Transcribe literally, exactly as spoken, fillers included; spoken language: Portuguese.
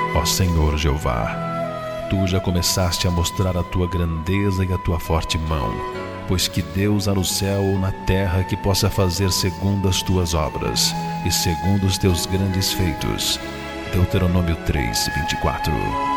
Ó Senhor Jeová, Tu já começaste a mostrar a Tua grandeza e a Tua forte mão, pois que Deus há no céu ou na terra que possa fazer segundo as Tuas obras e segundo os Teus grandes feitos. Deuteronômio três, vinte e quatro.